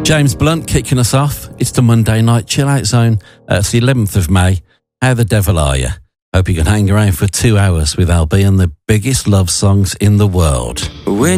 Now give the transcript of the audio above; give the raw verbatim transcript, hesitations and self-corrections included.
James Blunt kicking us off. It's the Monday Night Chill Out Zone. Uh, it's the eleventh of May. How the devil are you? Hope you can hang around for two hours with Al B and the biggest love songs in the world. When